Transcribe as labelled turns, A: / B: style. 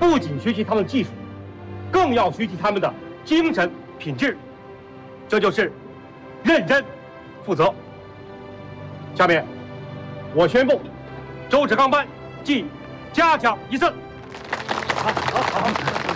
A: 不仅学习他们的技术，更要学习他们的精神品质，这就是认真负责。下面，我宣布，周志刚班记嘉奖一次。好。